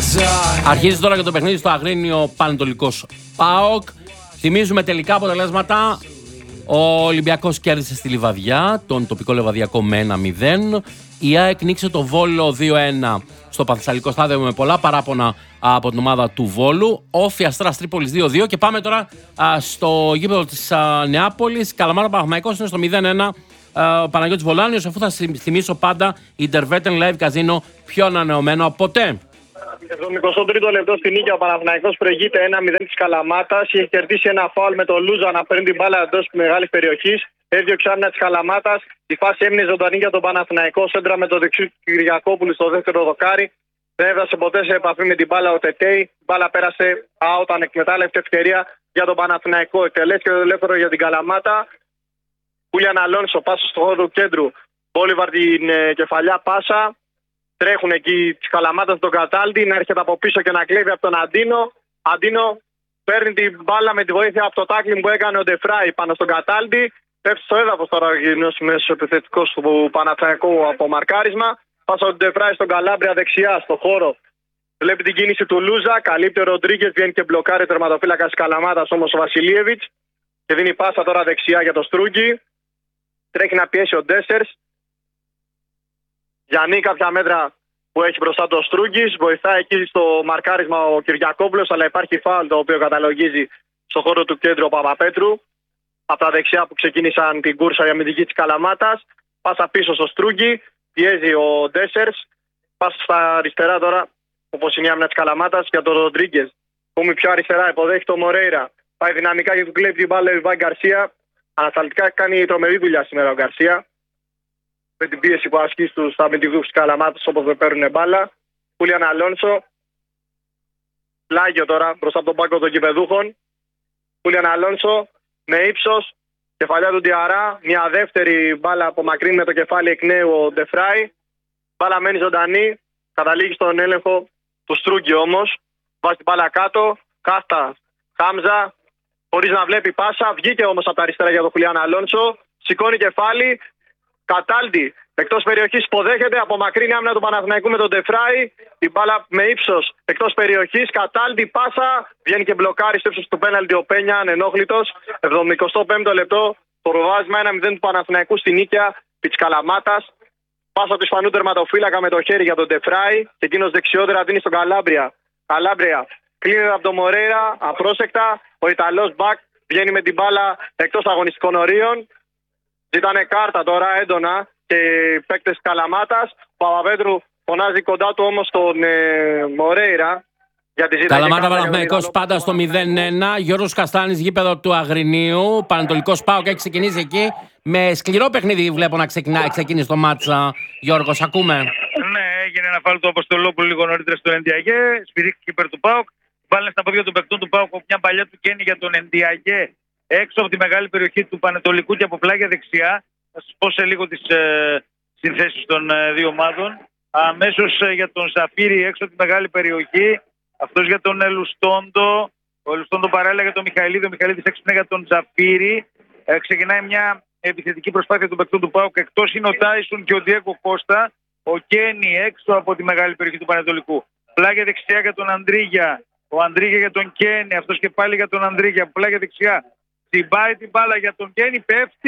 Αρχίζει τώρα και το παιχνίδι στο Αγρίνιο Πανετολικός ΠΑΟΚ. Θυμίζουμε τελικά αποτελέσματα. Ο Ολυμπιακός κέρδισε στη Λιβαδιά, τον τοπικό Λιβαδιακό με 1-0. Η ΑΕΚ νίκησε το Βόλο 2-1 στο Παθησσαλικό στάδιο με πολλά παράπονα από την ομάδα του Βόλου. Όφη Αστράς Τρίπολης 2-2. Και πάμε τώρα στο γήπεδο της Νεάπολης. Καλαμάτα Παναθηναϊκός είναι στο 0-1. Ο Παναγιώτης Βολάνιος, αφού θα θυμίσω πάντα Intervetten Live Casino, πιο ανανεωμένο από ποτέ. 73ο λεπτό στη νίκη ο Παναθηναϊκός προηγείται 1-0 της Καλαμάτας. Είχε κερδίσει ένα φάουλ με τον Λούζα να παίρνει την μπάλα εντός μεγάλης περιοχής. Έδιωξε άμυνα της Καλαμάτας. Η φάση έμεινε ζωντανή για τον Παναθηναϊκό. Σέντρα με το δεξί του Κυριακόπουλου στο δεύτερο δοκάρι. Δεν έφτασε ποτέ σε επαφή με την μπάλα ο Τετέι. Η μπάλα πέρασε out, ανεκμετάλλευτη ευκαιρία για τον Παναθηναϊκό. Εκτελέστηκε το ελεύθερο για την Καλαμάτα. Χούλιαν Αλόνσο, πάσα στο χώρο του κέντρου. Μπόλιβαρ την κεφαλιά πάσα. Τρέχουν εκεί τη Καλαμάτα στον Καταλτη. Να έρχεται από πίσω και να κλέβει από τον Αντίνο. Αντίνο παίρνει την μπάλα με τη βοήθεια από το τάκλινγκ που έκανε ο Ντεφράι πάνω στον Καταλτη. Πέφτει στο έδαφος τώρα ο γυρνός μέσος επιθετικός του Παναθηναϊκού από μαρκάρισμα. Πάσα ο Ντεφράι στον Καλάμπρια δεξιά στο χώρο. Βλέπει την κίνηση του Λούζα. Καλύπτει ο Ροντρίγκες. Βγαίνει και μπλοκάρει τερματοφύλακα τη Καλαμάτα όμως ο Βασιλίεβιτς. Και δίνει πάσα τώρα δεξιά για το Στρούγκι. Τρέχει να πιέσει ο Ντέσσερς. Γιάννη κάποια μέτρα που έχει μπροστά το Στρούγκης. Βοηθάει εκεί στο μαρκάρισμα ο Κυριακόπουλος, αλλά υπάρχει φάουλ το οποίο καταλογίζει στο χώρο του κέντρου ο Παπαπέτρου. Από τα δεξιά που ξεκίνησαν την κούρσα η αμυντική της Καλαμάτας. Πάσα πίσω στο Στρούγκη. Πιέζει ο Ντέσσερς. Πάσα στα αριστερά τώρα, όπως είναι η άμυνα της Καλαμάτας, για τον Ροντρίγκες. Που πιο αριστερά υποδέχει το Μορέιρα. Πάει δυναμικά και του κλέβει την μπάλα ο Ιβάν Γκαρσία. Ανασταλτικά κάνει τρομερή δουλειά σήμερα ο Γκαρσία. Με την πίεση που ασκεί στους αμυντικούς της Καλαμάτας όπως δεν παίρνουν μπάλα. Χούλιαν Αλόνσο. Πλάγιο τώρα μπροστά από τον πάγκο των κηπεδούχων. Χούλιαν Αλόνσο με ύψος. Κεφαλιά του Ντιαρά. Μια δεύτερη μπάλα απομακρύνει με το κεφάλι εκ νέου ο Ντεφράι. Μπάλα μένει ζωντανή. Καταλήγει στον έλεγχο του Στρούγκη όμως. Βάζει την μπάλα κάτω. Κάστα Χάμζα. Χωρίς να βλέπει πάσα. Βγήκε όμως από τα αριστερά για τον Χουλιάν Αλόνσο. Σηκώνει κεφάλι. Καταλτη εκτός περιοχής υποδέχεται. Απομακρύνει άμυνα του Παναθηναϊκού με τον Ντεφράι. Την μπάλα με ύψος εκτός περιοχής. Καταλτη πάσα. Βγαίνει και μπλοκάρει στο ύψος του πέναλτι ο Πένια. Ανενόχλητος. 75ο λεπτό. Το προβάδισμα 1-0 του Παναθηναϊκού στη νίκαια της Καλαμάτας. Πάσα του Ισπανού τερματοφύλακα με το χέρι για τον Ντεφράι. Και εκείνος δεξιότερα δίνει στον Καλάμπρια. Καλάμπρια κλείνει από τον Μορέιρα. Απρόσεκτα. Ο Ιταλός Μπακ βγαίνει με την μπάλα εκτός αγωνιστικών ορίων. Ζήτανε κάρτα τώρα έντονα και οι παίκτες Καλαμάτας. Ο Παπαπέτρου φωνάζει κοντά του όμως τον Μορέιρα. Καλαμάτα Παναθηναϊκός πάντα στο 0-1. Γιώργος Καστάνης, γήπεδο του Αγρινίου. Πανετολικός ΠΑΟΚ έχει ξεκινήσει εκεί. Με σκληρό παιχνίδι βλέπω να ξεκινήσει το μάτσα. Γιώργος, ακούμε. Ναι, έγινε ένα φάουλ του Αποστολόπουλου λίγο νωρίτερα στο Ενδιαγέ. Σφυρίχθηκε υπέρ του ΠΑΟΚ. Βάλε στα πόδια των παικτών του ΠΑΟΚ μια παλιά του καίνη για τον Ενδιαγέ έξω από τη μεγάλη περιοχή του Πανετολικού και από πλάγια δεξιά. Θα σας πω σε λίγο τις συνθέσεις των δύο ομάδων. Αμέσως για τον Ζαφύρη έξω από τη μεγάλη περιοχή. Αυτός για τον Ελουστόντο. Ο Ελουστόντο παράλληλα για τον Μιχαηλίδη. Ο Μιχαηλίδης έξυπνα για τον Ζαφύρη. Ξεκινάει μια επιθετική προσπάθεια των παικτών του ΠΑΟΚ. Εκτός είναι ο Τάισον και ο Διέγκο Κώστα. Ο Κένι έξω από τη μεγάλη περιοχή του Πανετολικού. Πλάγια δεξιά για τον Αντρίγια. Ο Αντρίγια για τον Κένι. Αυτός και πάλι για τον Αντρίγια. Πλάγια δεξιά. Συμπάει την μπάλα για τον Κένι. Πέφτει.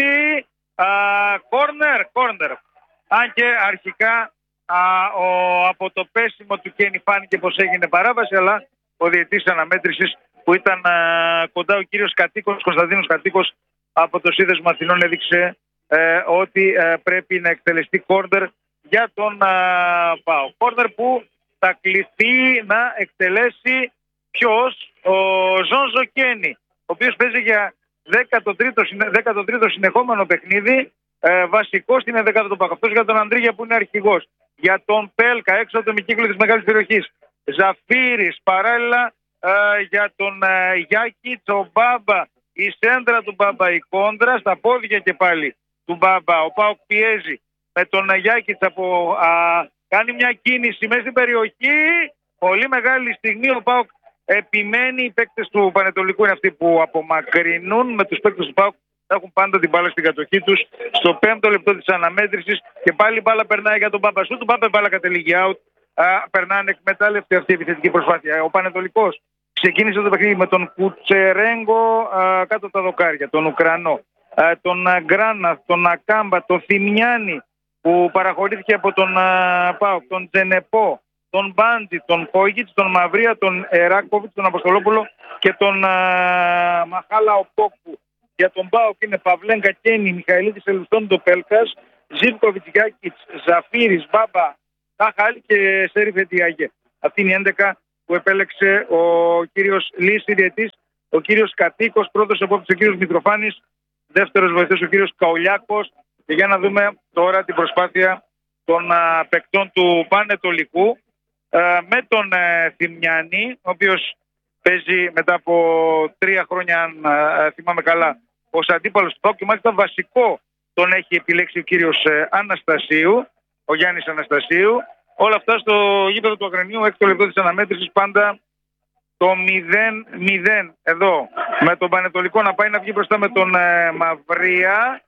Κόρνερ. Αν και αρχικά από το πέσιμο του Κένι φάνηκε πως έγινε παράβαση, αλλά ο διαιτής αναμέτρησης που ήταν κοντά ο κύριος Κατοίκος, Κωνσταντίνος Κατοίκος από το Σύνδεσμο Αθηνών, έδειξε ότι πρέπει να εκτελεστεί κόρνερ για τον ΠΑΟ. Κόρνερ που θα κληθεί να εκτελέσει ποιος? Ο Ζόνζο Κένι, ο οποίος παίζει για 13ο συνεχόμενο παιχνίδι, βασικός στην 11ο του ΠΑΟΚ. Αυτός για τον Αντρίγια που είναι αρχηγός. Για τον Πέλκα έξω από το μικύκλο της μεγάλης περιοχής. Ζαφύρης παράλληλα για τον Γιάκη Τσομπάμπα. Η σέντρα του Μπάμπα, η κόντρα στα πόδια και πάλι του Μπάμπα. Ο ΠΑΟΚ πιέζει με τον Γιάκη κάνει μια κίνηση μέσα στην περιοχή. Πολύ μεγάλη στιγμή ο ΠΑΟΚ επιμένει. Οι παίκτες του Πανετολικού είναι αυτοί που απομακρυνούν. Με τους παίκτες του ΠΑΟΚ έχουν πάντα την μπάλα στην κατοχή τους. Στο 5ο λεπτό της αναμέτρησης και πάλι η μπάλα περνάει για τον Μπάμπα. Σου του Μπάμπα μπάλα κατελήγει out. περνάνε εκμετάλλευτη αυτή η επιθετική προσπάθεια. Ο Πανετολικός ξεκίνησε το παιχνίδι με τον Κουτσερέγκο κάτω τα δοκάρια, τον Ουκρανό, τον Γκράνα, τον Ακάμπα, τον Θημιάνη που παραχωρήθηκε από τον ΠΑΟΚ, τον Τζενεπό, τον Μπάντζη, τον Κόγιτς, τον Μαυρία, τον Εράκοβιτς, τον Αποστολόπουλο και τον Μαχάλα Οπόκου. Για τον ΠΑΟΚ είναι Παυλέγκα, Κένι, Μιχαηλίδης, Ελουστόντο, Πέλκας, Ζίβκοβιτς, Γιάκητς, Ζαφίρης, Μπάμπα, Τάχαλ και Σέριφ Ετιάγε. Αυτή είναι η 11 που επέλεξε ο κύριος Λύση διαιτής, ο κύριος Κατοίκος, πρώτος επόπτης ο κύριος Μητροφάνης, δεύτερος βοηθός ο κύριος Καουλιάκος. Και για να δούμε τώρα την προσπάθεια των παικτών του Πανετολικού με τον Θημιάνη, ο οποίος παίζει μετά από 3 χρόνια, αν θυμάμαι καλά, ως αντίπαλος του ΠΑΟΚ και μάλιστα βασικό τον έχει επιλέξει ο κύριος Αναστασίου, ο Γιάννης Αναστασίου. Όλα αυτά στο γήπεδο του Αγρινίου, 6 λεπτό της αναμέτρησης, πάντα το 0-0 εδώ. Με τον Πανετολικό να πάει να βγει μπροστά με τον Μαυρία.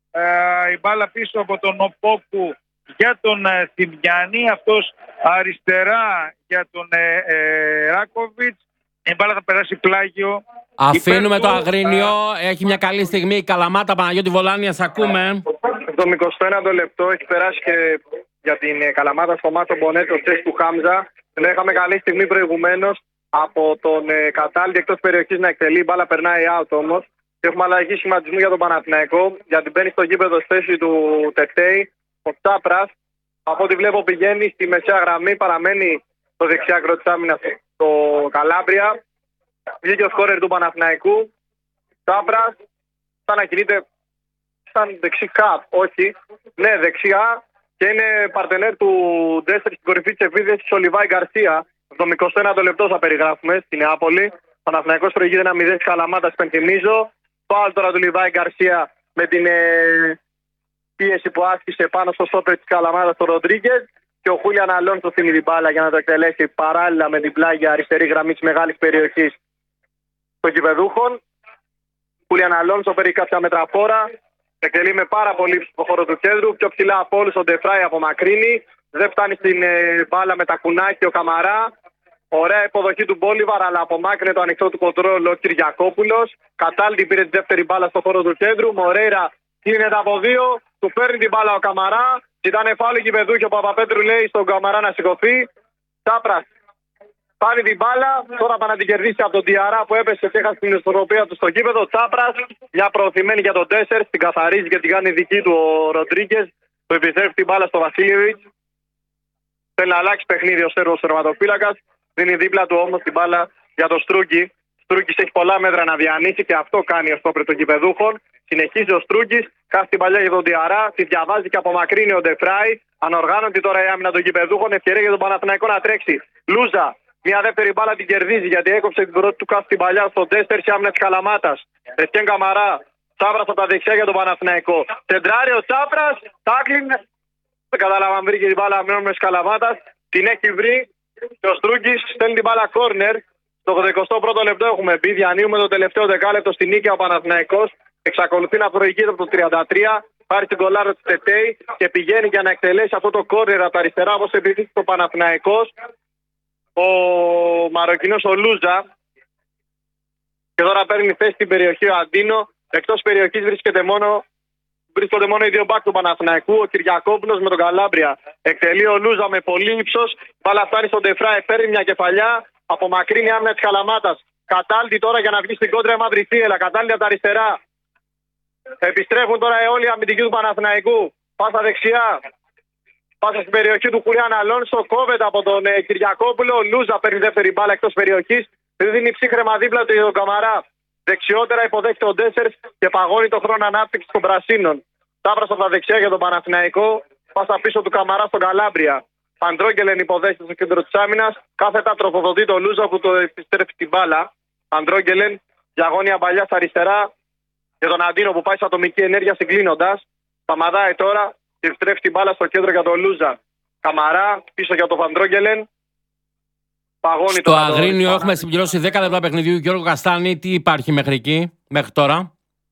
Η μπάλα πίσω από τον Οπόκου για τον Θημιάνη, αυτός αριστερά για τον Ράκοβιτς. Η μπάλα θα περάσει πλάγιο. Αφήνουμε το Αγρίνιο, έχει μια καλή στιγμή η Καλαμάτα. Παναγιώτη Βολάνια, σ' ακούμε. Το 21ο λεπτό έχει περάσει και για την Καλαμάτα στο μάτσο Μπονέτο τσες του Χάμζα. Ενώ είχαμε καλή στιγμή προηγουμένως από τον Κατάλτη εκτός περιοχής να εκτελεί. Η μπάλα περνάει out όμως. Και έχουμε αλλαγή σχηματισμού για τον Παναθηναϊκό. Γιατί μπαίνει στο γήπεδο στη θέση του Τετέι. Ο Τσάπρας, από ό,τι βλέπω, πηγαίνει στη μεσαία γραμμή. Παραμένει στο δεξιά άκρο της άμυνας το Καλάμπρια. Βγήκε ο σκόρερ του Παναθηναϊκού. Τσάπρας, σαν να κινείται σαν δεξί καπ. Όχι. Ναι, δεξιά. Και είναι παρτενέρ του Ντέστερ στην κορυφή της επίθεσης ο Λιβάη Γκαρσία. Το 21ο λεπτό θα περιγράφουμε στη Νεάπολη. Παναθηναϊκός προηγείται 1-0 της Καλαμάτας, υπενθυμίζω. Φάουλ τώρα του Λιβάη Γκαρσία με την πίεση που άσκησε πάνω στο στόπερ της Καλαμάτας τον Ροντρίγκες. Και ο Χούλιαν Αλόνσο στείλει την μπάλα για να το εκτελέσει παράλληλα με την πλάγια αριστερή γραμμή της μεγάλης περιοχής των κηπεδούχων. Χούλιαν Αλόνσο παίρνει κάποια μέτρα φόρα. Εκτελεί με πάρα πολύ στο χώρο του κέντρου. Πιο ψηλά από όλους ο Ντεφράι απομακρύνει. Δεν φτάνει στην μπάλα με τα κουνάκι ο Καμαρά. Ωραία υποδοχή του Μπόλιβαρ, αλλά απομάκρυνε το ανοιχτό του κοντρόλ ο Κυριακόπουλος. Κατάλτη πήρε τη δεύτερη μπάλα στο χώρο του κέντρου. Μορέιρα κλείνεται από 2. Του παίρνει την μπάλα ο Καμαρά. Ζητάνε φάουλ κηπεδού και ο Παπαπέτρου λέει στον Καμαρά να σηκωθεί. Τσάπρας πάρει την μπάλα. Τώρα πάνε να την κερδίσει από τον Διαρά που έπεσε και έχασε την ισορροπία του στο γήπεδο. Τσάπρας, μια προωθημένη για τον Τέσσερ. Την καθαρίζει και την κάνει δική του ο Ροντρίγκες που επιστρέφει την μπάλα στο Βασίλειοβιτς. Θέλει να αλλάξει παιχνίδι ο Σέρβος τερματοφύλακας. Δίνει δίπλα του όμως την μπάλα για τον Στρούγκη. Στρούγκης έχει πολλά μέτρα να διανύσει και αυτό κάνει ο στόπερ των κηπεδούχων. Συνεχίζει ο Στρούγκης, κάθει την παλιά για τον Διαρά, τη διαβάζει και απομακρύνει ο Ντεφράι. Ανοργάνωτη τώρα η άμυνα των κηπεδούχων. Ευκαιρία για τον Παναθηναϊκό να τρέξει. Λούζα, μια δεύτερη μπάλα την κερδίζει γιατί έκοψε την πρώτη του κάθει την παλιά στον Τέστερ σε άμυνα της Καλαμάτας. Εστιέν Καμαρά, Τσάπρας από τα δεξιά για τον Παναθηναϊκό. Τεντράρει ο Τσάπρας, τάκλιν. Δεν κατάλαβα αν βρήκε την μπάλα μειώνουμε της Καλαμάτας. Την έχει βρει. Και ο Στρούγκης στέλνει την μπάλα κόρνερ. Στο 81ο λεπτό έχουμε μπει. Διανύουμε το τελευταίο δεκάλεπτο στην νίκη ο Παναθηναϊκός. Εξακολουθεί να προηγείται από το 33. Πάρει την κολάρα του Τετέι και πηγαίνει για να εκτελέσει αυτό το κόρνερ από τα αριστερά όπως επιθυμεί το Παναθηναϊκός. Ο Μαροκινός ο Λούζα. Και τώρα παίρνει θέση στην περιοχή ο Αντίνο. Εκτός περιοχής βρίσκονται μόνο οι δύο μπακ του Παναθηναϊκού. Ο Κυριακόπουλος με τον Καλάμπρια. Εκτελεί ο Λούζα με πολύ ύψος. Μπάλα φτάνει στον Ντεφράι, παίρνει μια κεφαλιά. Απομακρύνει άμυνα της Καλαμάτας. Κατάλτη τώρα για να βγει στην κόντρα μαύρη θύελα. Κατάλτη από τα αριστερά. Επιστρέφουν τώρα όλοι οι αμυντικοί του Παναθηναϊκού. Πάσα δεξιά. Πάσα στην περιοχή του Χουλιάν Αλόνσο. Κόβεται από τον Κυριακόπουλο. Ο Λούζα παίρνει δεύτερη μπάλα εκτός περιοχής. Δίνει ψύχρεμα δίπλα του τον Καμαρά. Δεξιότερα υποδέχεται ο Ντέσσερ και παγώνει το χρόνο ανάπτυξη των Πρασίνων. Τάβρας από τα δεξιά για τον Παναθηναϊκό. Πάσα πίσω του Καμαρά στον Καλάμπρια. Αντρόγγελεν υποδέχεται στο κέντρο της άμυνας. Κάθετα τροφοδοτεί τον Λούζα που το επιστρέφει την μπάλα. Αντρόγγελεν, διαγώνια παλιά στα αριστερά. Για τον Αντίνο που πάει σε ατομική ενέργεια συγκλίνοντας. Σταματάει τώρα και επιστρέφει την μπάλα στο κέντρο για τον Λούζα. Καμαρά πίσω για τον Αντρόγγελεν. Στο Αγρίνιο έχουμε συμπληρώσει 10 λεπτά παιχνιδιού. Γιώργο Καστάνη, τι υπάρχει μέχρι εκεί, μέχρι τώρα?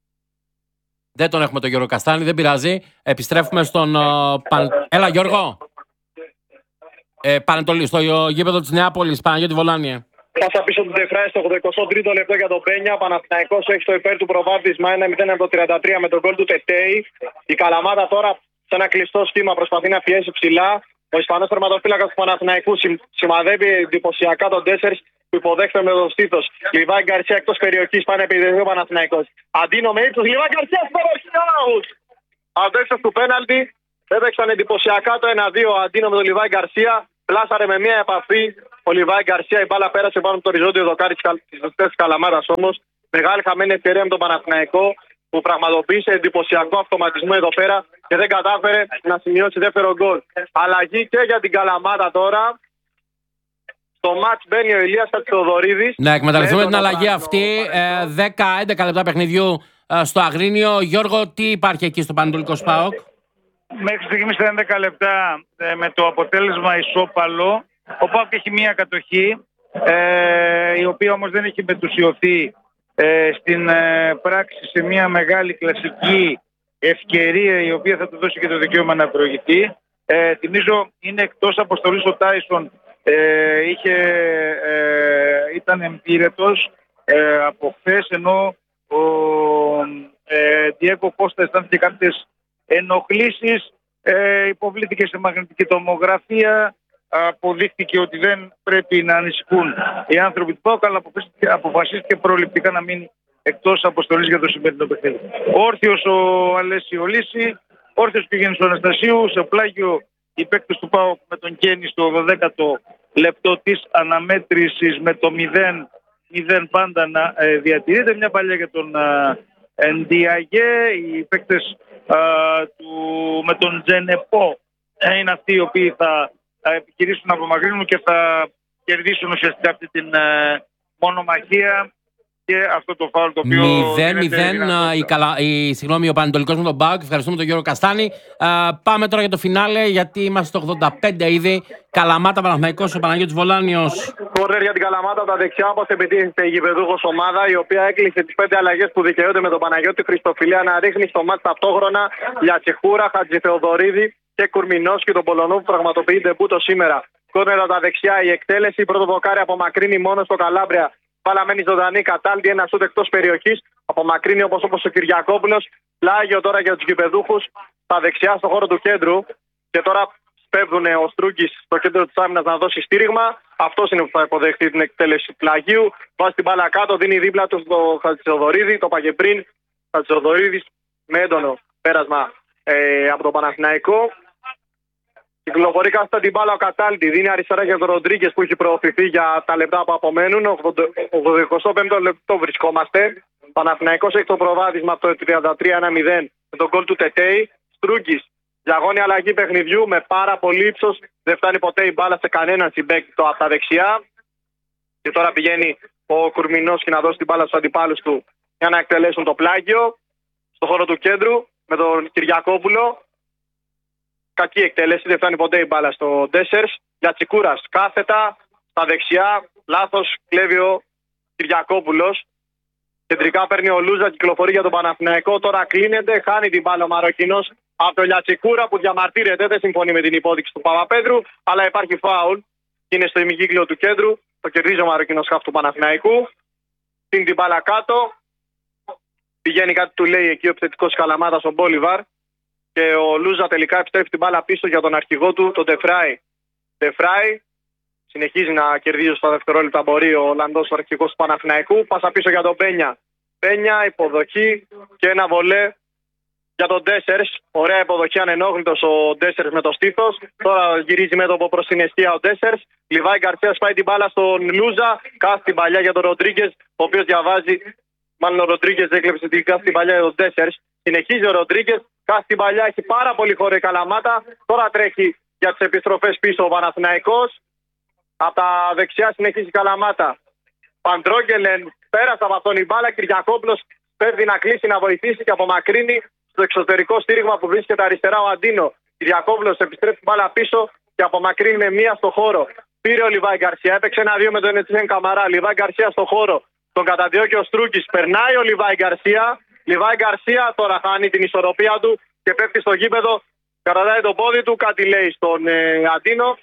Δεν τον έχουμε τον Γιώργο Καστάνη, δεν πειράζει. Επιστρέφουμε στον... Έλα Γιώργο. Στο γήπεδο της Νεάπολης, Παναγιώτη Βολάνιε. Πάσα πίσω του Ντεφράι στο 83ο λεπτό για τον Πένια. Παναθηναϊκός έχει στο υπέρ του προβάδισμα 1-0 από το 33 με τον γκολ του Τετέι. Η Καλαμάτα τώρα σε ένα κλειστό σχήμα προσπαθεί να πιέσει ψηλά. Ο Ισπανός τερματοφύλακας του Παναθηναϊκού σημαδεύει εντυπωσιακά τον Τέσσερις που υποδέχεται με το στήθος. Λιβάη Γκαρσία εκτός περιοχής, πάνε επιδεχθεί ο Παναθηναϊκός. Αντίνο με ύψος, Λιβάη Γκαρσία στην περιοχή. Αντέξω του πέναλτι. Έπαιξαν εντυπωσιακά το 1-2 Αντίνο με τον Λιβάη Γκαρσία. Πλάσαρε με μια επαφή ο Λιβάη Γκαρσία. Η μπάλα πέρασε πάνω από το οριζόντιο δοκάρι της Καλαμάτας όμως. Μεγάλη χαμένη ευκαιρία με τον Παναθηναϊκό που πραγματοποίησε εντυπωσιακό αυτοματισμό εδώ πέρα και δεν κατάφερε να σημειώσει δεύτερο γκολ. Αλλαγή και για την Καλαμάτα τώρα. Στο μάτς μπαίνει ο Ηλίας Χατζηθεοδωρίδης. Ναι, εκμεταλλευτούμε την αλλαγή αυτή. 10-11 λεπτά παιχνιδιού στο Αγρίνιο. Γιώργο, τι υπάρχει εκεί στο Πανετολικό ΠΑΟΚ? Μέχρι στιγμής στα 11 λεπτά με το αποτέλεσμα ισόπαλο. Ο ΠΑΟΚ έχει μία κατοχή, η οποία όμως δεν έχει μετουσιωθεί στην πράξη σε μια μεγάλη κλασική ευκαιρία η οποία θα του δώσει και το δικαίωμα να προηγηθεί. Θυμίζω είναι εκτός αποστολής ο Τάισον, ήταν εμπειρετός από χθες, ενώ ο Διέγκο Κώστα αισθάνθηκε κάποιες ενοχλήσεις, υποβλήθηκε σε μαγνητική τομογραφία, αποδείχθηκε ότι δεν πρέπει να ανησυχούν οι άνθρωποι του ΠΑΟΚ, αλλά αποφασίστηκε προληπτικά να μείνει εκτός αποστολής για το σημερινό παιχνίδι. Όρθιος ο Αλέσιο Λύση, όρθιος και ο Γιάννης Αναστασίου, σε πλάγιο οι παίκτες του ΠΑΟΚ με τον Κέννη στο 12ο λεπτό της αναμέτρησης με το 0 πάντα να διατηρείται. Μια παλιά για τον Ντιαγέ, οι παίκτες με τον Τζενεπό είναι αυτοί οι οποίοι θα επιχειρήσουν να απομακρύνουν και θα κερδίσουν ουσιαστικά αυτή την μονομαχία και αυτό το φάουλ το οποίο... 0-0 ο Πανετολικός με τον ΠΑΟΚ. Ευχαριστούμε τον Γιώργο Καστάνη. Πάμε τώρα για το φινάλε, γιατί είμαστε στο 85 ήδη. Καλαμάτα Παναθηναϊκός, ο Παναγιώτης Βολάνιος. Κόρνερ για την Καλαμάτα από τα δεξιά, όπως επιτίθεται η γηπεδούχος ομάδα, η οποία έκλεισε τις 5 αλλαγές που δικαιούνται με τον Παναγιώτη Χριστοφιλέα να ρίχνει στο μάτς ταυτόχρονα για Τσεχούρα, Χατζηθεοδωρίδη και Κουρμινός και τον Πολωνό που πραγματοποιεί ντεμπούτο σήμερα. Κόρνερ από τα δεξιά η εκτέλεση, πρώτο δοκάρι απομακρύνει μόνο στο Καλάμπρια. Μπάλα μένει ζωντανή, Κατάλτη, ένα σούτ εκτός περιοχής. Απομακρύνει όπως ο Κυριακόπουλος. Πλάγιο τώρα για τους γηπεδούχους στα δεξιά στο χώρο του κέντρου. Και τώρα σπέβδουν ο Στρούγκης στο κέντρο της άμυνας να δώσει στήριγμα. Αυτός είναι που θα υποδεχτεί την εκτέλεση πλαγίου. Βάζει την μπάλα κάτω, δίνει δίπλα του στο Χατζηθεοδωρίδη. Το πάγε πριν. Χατζηθεοδωρίδης με έντονο πέρασμα από τον Παναθηναϊκό. Κυκλοφορεί κάθετα την μπάλα ο Κατάλτη. Δίνει αριστερά για τον Ροντρίγκες που έχει προωθηθεί για τα λεπτά που απομένουν. 85ο λεπτό βρισκόμαστε. Παναθηναϊκός έχει το προβάδισμα από το 33-1-0 με τον γκολ του Τετέι. Στρούγκης, διαγώνια αλλαγή παιχνιδιού με πάρα πολύ ύψος. Δεν φτάνει ποτέ η μπάλα σε κανέναν συμπέκτη από τα δεξιά. Και τώρα πηγαίνει ο Κουρμινός και να δώσει την μπάλα στους αντιπάλους του για να εκτελέσουν το πλάγιο. Στο χώρο του κέντρου με τον Κυριακόπουλο. Κακή εκτέλεση, δεν φτάνει ποτέ η μπάλα στο Ντέσσερς. Για Τσικούρας κάθετα στα δεξιά. Λάθος, κλέβει ο Κυριακόπουλος. Κεντρικά παίρνει ο Λούζα, κυκλοφορεί για τον Παναθηναϊκό. Τώρα κλείνεται, χάνει την μπάλα ο Μαροκινός από τον Λιατσικούρα που διαμαρτύρεται. Δεν συμφωνεί με την υπόδειξη του Παπαπέτρου, αλλά υπάρχει φάουλ. Είναι στο ημικύκλιο του κέντρου. Το κερδίζει ο Μαροκινός χαφ του Παναθηναϊκού. Πίνει την μπάλα κάτω. Πηγαίνει κάτι του λέει εκεί ο επιθετικός Καλαμάτας ο Μπόλιβαρ. Και ο Λούζα τελικά επιστρέφει την μπάλα πίσω για τον αρχηγό του, τον Ντεφράι. Ντεφράι συνεχίζει να κερδίζει στα δευτερόλεπτα. Μπορεί ο Ολλανδός ο αρχηγός του Παναθηναϊκού. Πάσα πίσω για τον Πένια. Πένια, υποδοχή και ένα βολέ για τον Ντέσσερς. Ωραία υποδοχή, ανενόχλητος ο Ντέσσερς με το στήθος. Τώρα γυρίζει μέτωπο προς την αιστεία ο Ντέσσερς. Λιβάη Γκαρσία σπάει την μπάλα στον Λούζα. Κάθει την παλιά για τον Ροντρίγκες, ο οποίος διαβάζει. Μάλλον ο Ροντρίγκες έκλεψε την κάθει την παλιά για τον Ντέσσερς. Συνεχίζει ο Ροντρίγκες. Κάθει την παλιά, έχει πάρα πολύ χώρο η Καλαμάτα. Τώρα τρέχει για τις επιστροφές πίσω ο Παναθηναϊκός. Από τα δεξιά συνεχίζει η Καλαμάτα. Παντρόγγελεν πέρασε από αυτόν η μπάλα. Κυριακόπουλος πέφτει να κλείσει, να βοηθήσει και απομακρύνει στο εξωτερικό στήριγμα που βρίσκεται αριστερά ο Αντίνο. Κυριακόπουλος επιστρέφει την μπάλα πίσω και απομακρύνει με μία στο χώρο. Πήρε ο Λιβάη Γκαρσία, έπαιξε 1-2 με τον Ετσέν Καμαρά. Λιβάη Γκαρσία στο χώρο. Τον καταδιώκει ο Στρούγκης. Περνάει ο Λιβάη Γκαρσία. Λιβάη Γκαρσία τώρα χάνει την ισορροπία του και πέφτει στο γήπεδο. Κρατάει το πόδι του, κάτι λέει στον Αντίνο.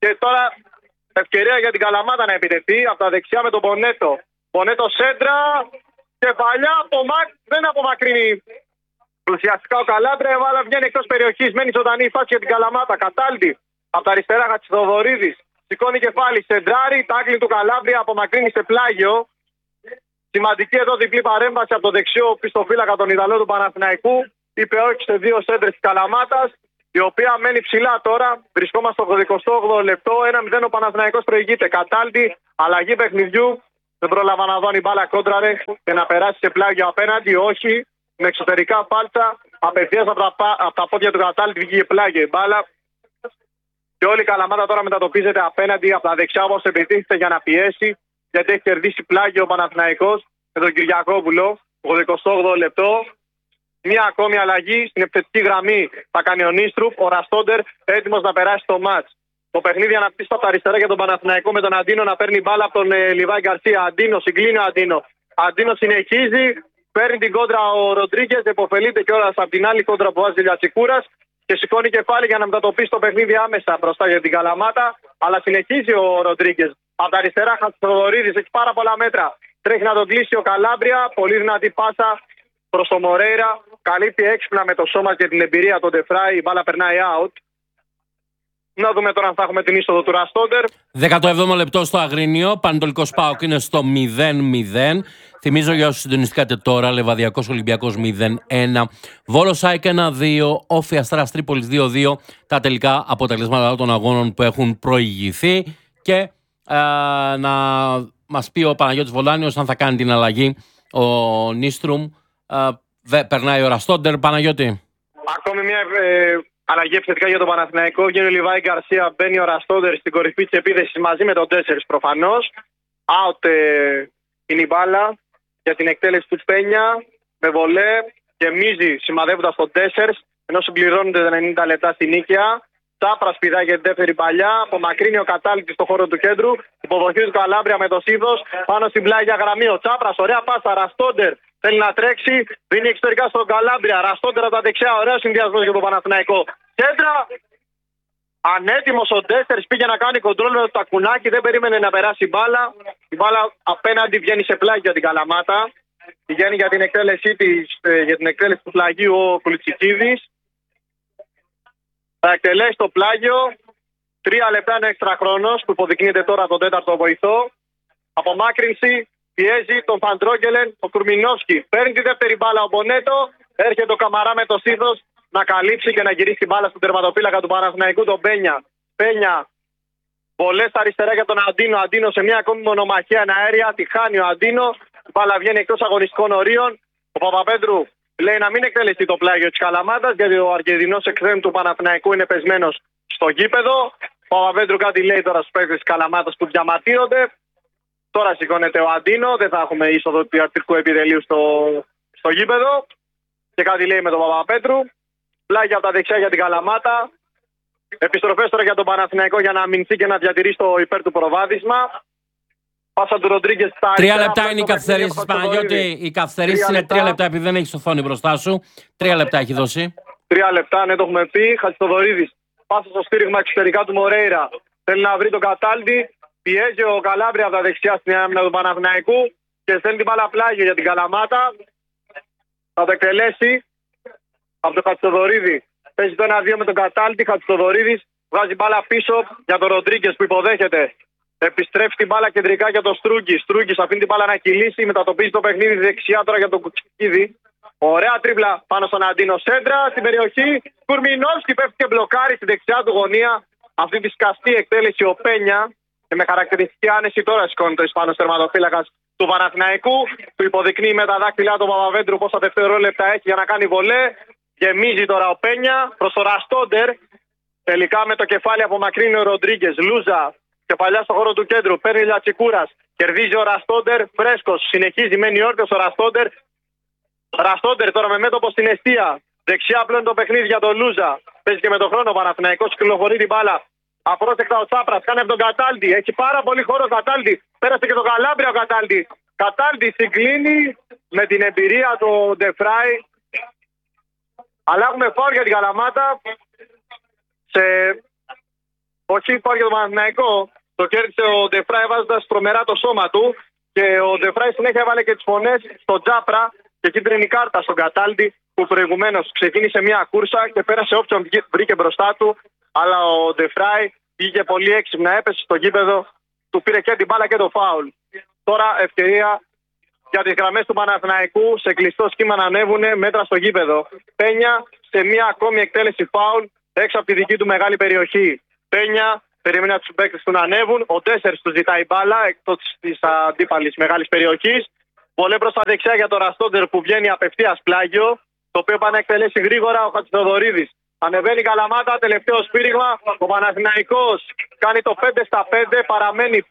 Και τώρα ευκαιρία για την Καλαμάτα να επιτεθεί από τα δεξιά με τον Μπονέτο. Μπονέτο σέντρα και παλιά από Μακ δεν απομακρύνει πλουσιαστικά ο Καλάμπρια. Αλλά βγαίνει εκτός περιοχής. Μένει ζωντανή η φάση για την Καλαμάτα. Κατάλτη από τα αριστερά Χατσιδοβορίδης. Σηκώνει κεφάλι. Σεντράρι. Τάκλιν του Καλάμπρια απομακρύνει σε πλάγιο. Σημαντική εδώ διπλή παρέμβαση από το δεξιό πιστοφύλακα τον Ιταλό του Παναθηναϊκού. Είπε όχι σε 2 σέντρες της Καλαμάτας, η οποία μένει ψηλά τώρα. Βρισκόμαστε στο 88 λεπτό. 1-0 ο Παναθηναϊκός προηγείται. Κατάλτη, αλλαγή παιχνιδιού. Δεν πρόλαβα να δω αν η μπάλα κόντραρε και να περάσει σε πλάγιο απέναντι. Όχι. Με εξωτερικά φάλτσα. Απευθείας από τα πόδια του Κατάλτη βγήκε πλάγιο η μπάλα. Και όλη η Καλαμάτα τώρα μετατοπίζεται απέναντι από τα δεξιά όπως επιτίθεται για να πιέσει. Γιατί έχει κερδίσει πλάγιο ο Παναθηναϊκός με τον Κυριακόπουλο. 88 λεπτό. Μία ακόμη αλλαγή στην επιθετική γραμμή θα κάνει ο Νίστρουπ. Ο Ραστόντερ έτοιμος να περάσει το μάτς. Το παιχνίδι αναπτύσσεται από τα αριστερά για τον Παναθηναϊκό με τον Αντίνο να παίρνει μπάλα από τον Λιβάη Γκαρσία. Αντίνο, συγκλίνει ο Αντίνο. Αντίνο συνεχίζει. Παίρνει την κόντρα ο Ροντρίγκες. Εποφελείται κιόλας από την άλλη κόντρα που βάζει Λιατσικούρας. Και σηκώνει κεφάλι για να μετατοπίσει το παιχνίδι άμεσα μπροστά για την Καλαμάτα. Αλλά συνεχίζει ο Ροντρίγκες. Από τα αριστερά Χατσιδοβορίδης έχει πάρα πολλά μέτρα. Τρέχει να τον κλείσει ο Καλάμπρια. Πολύ δυνατή πάσα προς το Μορέιρα. Καλύπτει έξυπνα με το σώμα και την εμπειρία τον Ντεφράι. Η μπάλα περνάει out. Να δούμε τώρα αν θα έχουμε την είσοδο του Ραστόντερ. 17ο λεπτό στο Αγρίνιο. Πανετολικός ΠΑΟΚ είναι στο 0-0. Θυμίζω για όσους συντονιστήκατε τώρα, Λεβαδιακός Ολυμπιακός 0-1. Βόλος ΑΕΚ 1-2. Όφη Αστέρας Τρίπολης 2-2. Τα τελικά αποτελέσματα των αγώνων που έχουν προηγηθεί. Και να μας πει ο Παναγιώτης Βολάνιος αν θα κάνει την αλλαγή ο Νίστρουμ. Περνάει ο Ραστόντερ, Παναγιώτη. Ακόμη μια αλλαγή επιθετικά για τον Παναθηναϊκό. Γίνει ο Λιβάη Γκαρσία, μπαίνει ο Ραστόντερ στην κορυφή της επίθεσης μαζί με τον 4 προφανώς. Out είναι η μπάλα για την εκτέλεση του Πένια με βολέ. Γεμίζει σημαδεύοντας τον 4 ενώ συμπληρώνονται τα 90 λεπτά στην νίκαια. Τσάπρας πηδάει για την δεύτερη παλιά. Απομακρύνει ο Κατάληκτης στο χώρο του κέντρου. Υποδοχή του Καλάμπρια με το Σίδος. Πάνω στην πλάγια γραμμή ο Τσάπρας. Ωραία πάσα. Ραστόντερ θέλει να τρέξει. Δίνει εξωτερικά στον Καλάμπρια. Ραστόντερ από τα δεξιά. Ωραίο συνδυασμός για τον Παναθηναϊκό. Κέντρα. Ανέτοιμος ο Ντέστερς πήγε να κάνει κοντρόλ με το τακουνάκι. Δεν περίμενε να περάσει η μπάλα. Η μπάλα απέναντι βγαίνει σε πλάγιο για την Καλαμάτα. Πηγαίνει για την εκτέλεση του πλαγίου ο Κουλιτσικίδης. Θα εκτελέσει το πλάγιο. 3 λεπτά είναι έξτρα χρόνος που υποδεικνύεται τώρα τον 4ο βοηθό. Απομάκρυνση. Πιέζει τον Φαντρόγκελεν, ο Κουρμινόφσκι. Παίρνει τη δεύτερη μπάλα ο Μπονέτο. Έρχεται ο Καμαρά με το Σίδος να καλύψει και να γυρίσει την μπάλα στον τερματοφύλακα του Παναθηναϊκού, τον Πένια. Πένια. Πολλές στα αριστερά για τον Αντίνο. Αντίνο σε μια ακόμη μονομαχία αέρια. Τη χάνει ο Αντίνο. Η μπάλα βγαίνει εκτός αγωνιστικών ορίων. Ο Παπαπέτρου λέει να μην εκτελεστεί το πλάγιο της Καλαμάτας γιατί ο Αργεντινός εξτρέμ του Παναθηναϊκού είναι πεσμένος στο γήπεδο. Ο Παπαπέτρου κάτι λέει τώρα στους παίκτες της Καλαμάτας που διαμαρτύρονται. Τώρα σηκώνεται ο Αντίνο. Δεν θα έχουμε είσοδο του ιατρικού επιτελείου στο γήπεδο. Και κάτι λέει με τον Παπαπέτρου. Πλάγια από τα δεξιά για την Καλαμάτα. Επιστροφές τώρα για τον Παναθηναϊκό για να αμυνθεί και να διατηρήσει το υπέρ του προβάδισμα. Πάσα του Ροντρίγκες στα 3 λεπτά είναι οι καθυστερήσεις, Παναγιώτη. Οι καθυστερήσεις είναι 3 λεπτά επειδή δεν έχει το φόνι μπροστά σου. 3 λεπτά έχει δώσει. 3 λεπτά, ναι, το έχουμε πει. Χατσιδοβορίδης. Πάσα στο στήριγμα εξωτερικά του Μορέιρα. Θέλει να βρει τον Κατάλτη. Πιέζει ο Καλάμπρια από τα δεξιά στην άμυνα του Παναθηναϊκού και στέλνει την μπάλα πλάγιο για την Καλαμάτα. Θα το εκτελέσει από τον Χατσιδοβορίδη. Παίζει το 1-2 με τον Κατάλτη. Χατσιδοβορίδης βγάζει μπάλα πίσω για τον Ροντρίγκες που υποδέχεται. Επιστρέφει την μπάλα κεντρικά για τον Στρούγκη. Στρούγκης αφήνει την μπάλα να κυλήσει. Μετατοπίζει το παιχνίδι δεξιά τώρα για τον Κουτσικίδη. Ωραία τρίπλα πάνω στον Αντίνο. Σέντρα στην περιοχή. Κουρμινόφσκι πέφτει και μπλοκάρει στη δεξιά του γωνία. Αυτή τη σκαστή εκτέλεση ο Πένια. Και με χαρακτηριστική άνεση τώρα σηκώνει το Ισπανός τερματοφύλακας του Παναθηναϊκού. Του υποδεικνύει με τα δάχτυλά του Παπαβέντρου πόσα δευτερόλεπτα έχει για να κάνει βολέ. Γεμίζει τώρα ο Πένια προς το Ραστόντερ. Τελικά με το κεφάλι απομακρύνει ο Ροντρίγκες. Λούζα. Κεφαλιά στο χώρο του κέντρου. Παίρνει Λατσικούρας. Κερδίζει ο Ραστόντερ. Φρέσκος. Συνεχίζει. Μένει όρθιος ο Ραστόντερ. Ραστόντερ τώρα με μέτωπο στην εστία. Δεξιά πλέον το παιχνίδι για τον Λούζα. Παίζει και με τον χρόνο ο Παναθηναϊκός. Κυκλοφορεί την μπάλα. Απρόσεκτα ο Τσάπρας. Κάνει από τον Κατάλτη. Έχει πάρα πολύ χώρο ο Κατάλτη. Πέρασε και τον Καλάμπρια ο Κατάλτη. Κατάλτη συγκλίνει με την εμπειρία του Ντεφράι. Αλλά έχουμε φάουλ για την Καλαμάτα. Όχι, πάω για το Παναθηναϊκό. Το κέρδισε ο Ντεφράι βάζοντας τρομερά το σώμα του. Και ο Ντεφράι συνέχεια έβαλε και τις φωνές στον Τζάπρα και κίτρινη κάρτα στον Κατάλτη που προηγουμένως ξεκίνησε μια κούρσα και πέρασε όποιον βρήκε μπροστά του. Αλλά ο Ντεφράι πήγε πολύ έξυπνα, έπεσε στο γήπεδο, του πήρε και την μπάλα και το φάουλ. Τώρα ευκαιρία για τις γραμμές του Παναθηναϊκού σε κλειστό σχήμα να ανέβουν μέτρα στο γήπεδο. Πένια σε μια ακόμη εκτέλεση φάουλ έξω από τη δική του μεγάλη περιοχή. Πένια περιμένει τους παίκτες του να ανέβουν. Ο Τέσσερς του ζητάει μπάλα εκτός της αντίπαλης μεγάλης περιοχής. Βολέ προς τα δεξιά για το Ραστόντερ που βγαίνει απευθείας πλάγιο. Το οποίο πάει να εκτελέσει γρήγορα ο Χατζηθοδωρίδης. Ανεβαίνει η Καλαμάτα, τελευταίο σπήριγμα. Ο Παναθηναϊκός κάνει το 5-5, παραμένει